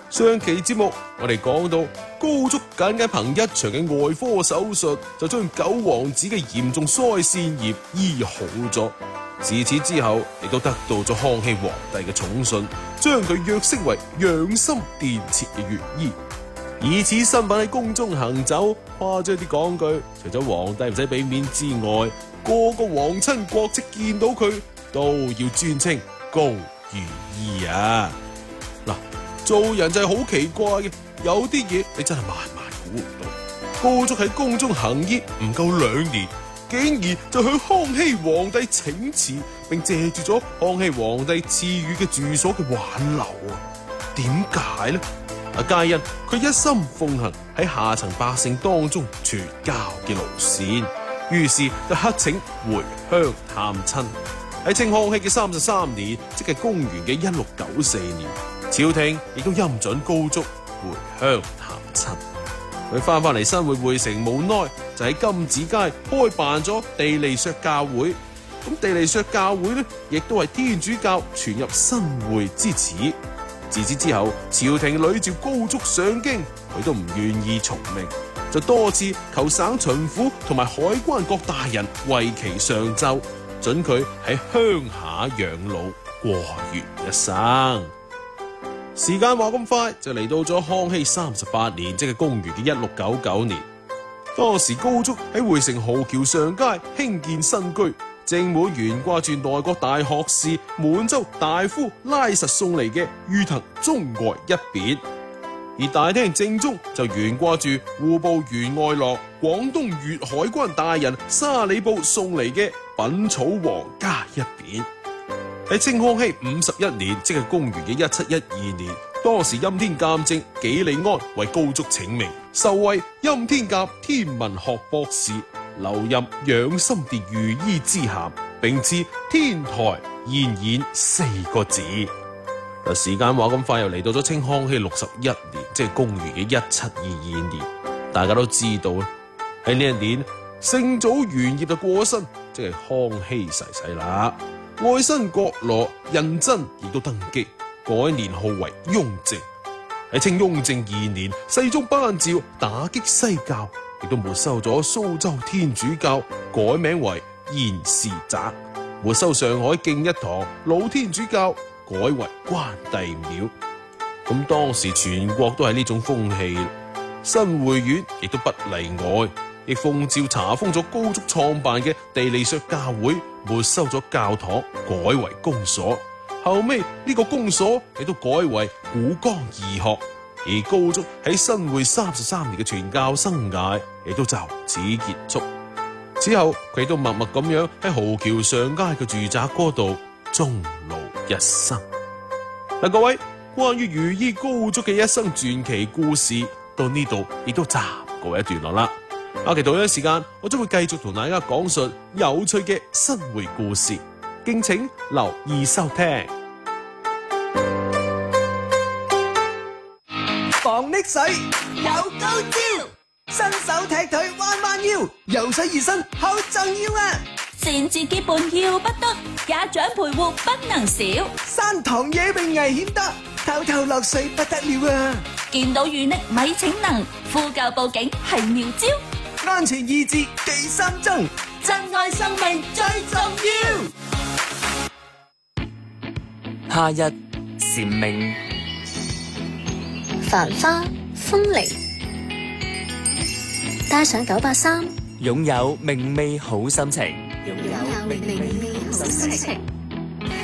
上期節目我哋講到高足僅僅憑一場嘅外科手術就將九王子嘅嚴重腮腺炎醫好咗。自此之後，亦都得到咗康熙皇帝嘅寵信，將佢躍升為養心殿前嘅御醫。以此身份喺宮中行走，誇張啲講句，除咗皇帝唔使俾面之外，個個皇親國戚見到佢都要尊稱高御醫啊！嗱，做人就係好奇怪嘅，有啲嘢你真係萬萬估唔到。高足喺宮中行醫唔夠2年，竟然就向康熙皇帝請辭，並借住咗康熙皇帝賜予嘅住所嘅挽留啊！點解呢？皆因佢一心奉行喺下層百姓當中傳教嘅路線，於是就克請回鄉探親。喺清康熙嘅33年，即係公元嘅1694年，朝廷亦都欽准高足回鄉探親。佢翻嚟新會會城，無奈就喺金子街開辦咗地利削教會。咁地利削教會呢，亦都係天主教傳入新會之始。自此之後，朝廷屢召高足上京，佢都唔願意從命，就多次求省巡撫同埋海關各大人為其上奏，准佢喺鄉下養老，過完一生。時間話咁快就嚟到咗康熙38年，即係公元嘅1699年。當時高足喺會城豪橋上街興建新居，正滿懸掛住內閣大學士滿洲大夫拉實送嚟嘅御藤中外一匾，而大廳正中就懸掛住戶部員外郎廣東粵海關大人沙里布送嚟嘅品草皇家一匾。喺清康熙51年，即係公元嘅1712年，當時欽天監正紀利安為高足請命，授位欽天監天文學博士，留任養心殿御醫之銜，並賜天台燕演4個字。時間話咁快又嚟到咗清康熙61年，即係公元嘅1722年。大家都知道啦，喺呢一年聖祖元業就過咗身，即係康熙逝啦。愛新覺羅胤禛亦都登基，改年號為雍正。喺清雍正2年，世宗頒詔打擊西教，亦都沒收咗蘇州天主教，改名為賢士宅；沒收上海敬一堂老天主教，改為關帝廟。咁當時全國都係呢種風氣，新會縣亦都不例外，亦奉詔查封咗高足創辦嘅地利削教會，沒收咗教堂，改為公所。後尾呢個公所亦都改為古江義學，而高足喺新會33年嘅傳教生涯亦都就此結束。之後佢亦都默默咁樣喺豪橋上街嘅住宅嗰度終老一生。嗱，各位，關於御醫高足嘅一生傳奇故事到呢度亦都暫告一段落啦。下期同樣時間，我將會繼續同大家講述有趣嘅新會故事，敬請留意收聽。 防溺水有高招，新手踢腿彎彎腰，游水熱身好重要啊！ 擅自結伴要不得，家長陪護不能少。 山塘野泳危險得，偷偷落水不得了啊！ 見到遇溺咪逞能，呼救報警係妙招。 安全意志記心中，珍愛生命最重要。 夏日蟬鳴， 繁花風鈴，帶上983， 擁有明媚好心情。 擁有明媚好心情。